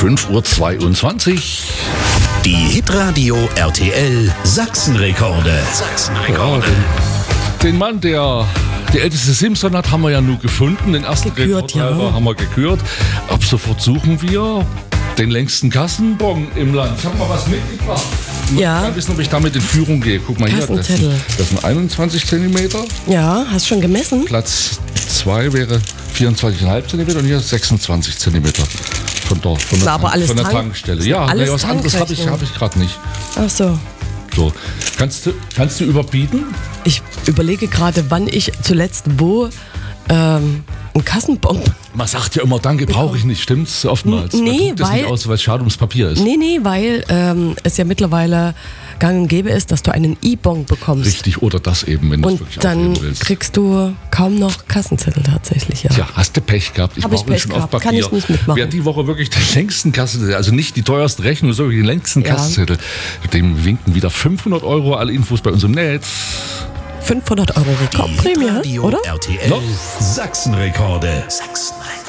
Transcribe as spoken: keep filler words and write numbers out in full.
fünf Uhr zweiundzwanzig. Die Hitradio R T L Sachsenrekorde. Sachsenrekorde. Ja, den, den Mann, der die älteste Simpson hat, haben wir ja nur gefunden. Den ersten Gekürt, Rekordhalter ja. haben wir gekürt. Ab sofort suchen wir den längsten Kassenbon im Land. Ich habe mal was mitgebracht. Ich muss Ja. mal wissen, ob ich damit in Führung gehe. Guck mal hier, das Kassenzettel. sind, das sind einundzwanzig Zentimeter. Ja, hast schon gemessen? Platz zwei wäre vierundzwanzig Komma fünf Zentimeter und hier sechsundzwanzig Zentimeter von der, von der, Na, aber Tank- alles von der Tank- Tankstelle. Ja, alles nee, was anderes habe ich, Tankrechnung. hab ich gerade nicht. Ach so. So. Kannst, du, kannst du überbieten? Ich überlege gerade, wann ich zuletzt wo ähm, einen Kassenbon. Man sagt ja immer, danke, brauche ich nicht, stimmt's? Oftmals. N- Man nee, druckt das weil- nicht aus, weil es schade ums Papier ist. Nee, nee, weil ähm, es ja mittlerweile gang und gäbe ist, dass du einen E-Bon bekommst. Richtig, oder das eben, wenn du es Und wirklich dann aufheben willst. kriegst du kaum noch Kassenzettel tatsächlich, ja. Tja, hast du Pech gehabt. Ich Hab ich brauche ihn Pech schon auf gehabt. Papier. Kann ich nicht mitmachen. Wer die Woche wirklich den längsten Kassenzettel, also nicht die teuerste Rechnung, sondern den längsten Ja. Kassenzettel, dem winken wieder fünfhundert Euro. Alle Infos bei uns im Netz. fünfhundert Euro Die Rekordprämie, Hitradio oder? R T L Noch? Sachsenrekorde. Sachsenrekorde.